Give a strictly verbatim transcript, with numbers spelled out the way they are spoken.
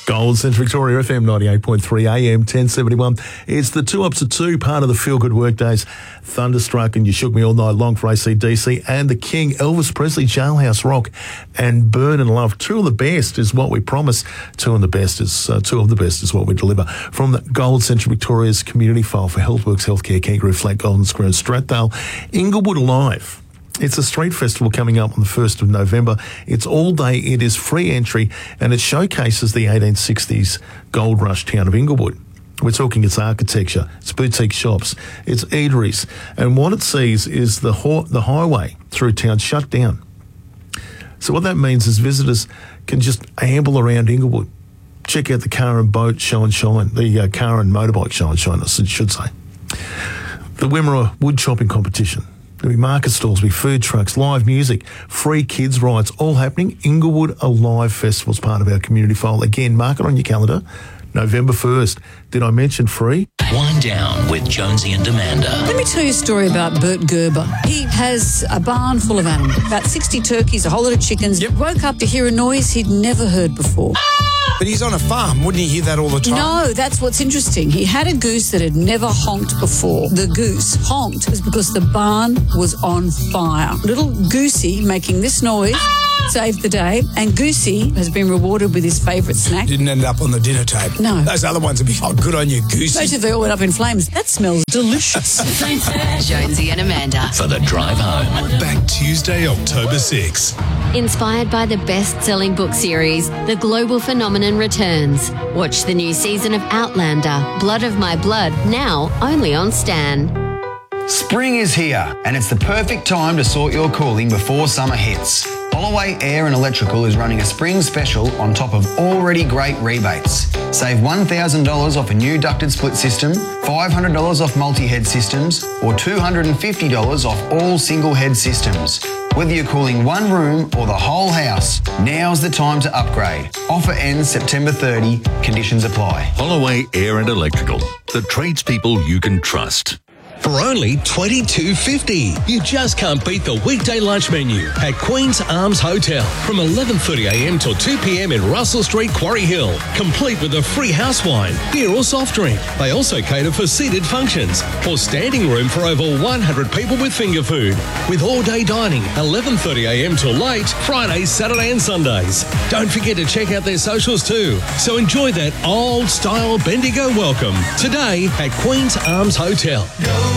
Gold Central Victoria F M ninety-eight point three A M ten seventy-one. It's the two up to two part of the Feel Good Workdays. Thunderstruck and You Shook Me All Night Long for A C D C, and the King, Elvis Presley, Jailhouse Rock, and Burn in Love. Two of the best is what we promise. Two of the best is uh, two of the best is what we deliver from the Gold Central Victoria's community file for Healthworks Healthcare, Kangaroo Flat, Golden Square, Strathdale, Inglewood Alive. It's a street festival coming up on the first of November. It's all day, it is free entry, and it showcases the eighteen sixties gold rush town of Inglewood. We're talking its architecture, its boutique shops, its eateries, and what it sees is the ho- the highway through town shut down. So what that means is visitors can just amble around Inglewood, check out the car and boat show and shine, the uh, car and motorbike show and shine, I should say. The Wimmera wood chopping competition. There'll be market stalls, there'll be food trucks, live music, free kids rides, all happening. Inglewood Alive Festival is part of our community file. Again, mark it on your calendar, November first. Did I mention free? Wind Down with Jonesy and Amanda. Let me tell you a story about Bert Gerber. He has a barn full of animals, about sixty turkeys, a whole lot of chickens. Yep. Woke up to hear a noise he'd never heard before. But he's on a farm. Wouldn't he hear that all the time? No, that's what's interesting. He had a goose that had never honked before. The goose honked was because the barn was on fire. Little Goosey making this noise saved the day, and Goosey has been rewarded with his favourite snack. Didn't end up on the dinner table. No. Those other ones would be, oh, good on you, Goosey. Especially if they all went up in flames. That smells delicious. Jonesy and Amanda. For the drive home. Back Tuesday, October sixth. Inspired by the best-selling book series, The Global Phenomenon returns. Watch the new season of Outlander, Blood of My Blood, now only on Stan. Spring is here, and it's the perfect time to sort your cooling before summer hits. Holloway Air and Electrical is running a spring special on top of already great rebates. Save one thousand dollars off a new ducted split system, five hundred dollars off multi-head systems, or two hundred fifty dollars off all single-head systems. Whether you're cooling one room or the whole house, now's the time to upgrade. Offer ends September thirtieth. Conditions apply. Holloway Air and Electrical, the tradespeople you can trust. For only twenty-two fifty. You just can't beat the weekday lunch menu at Queen's Arms Hotel from eleven thirty a m till two p m in Russell Street, Quarry Hill. Complete with a free house wine, beer or soft drink. They also cater for seated functions or standing room for over one hundred people with finger food. With all-day dining, eleven thirty a m till late, Fridays, Saturday and Sundays. Don't forget to check out their socials too. So enjoy that old-style Bendigo welcome today at Queen's Arms Hotel.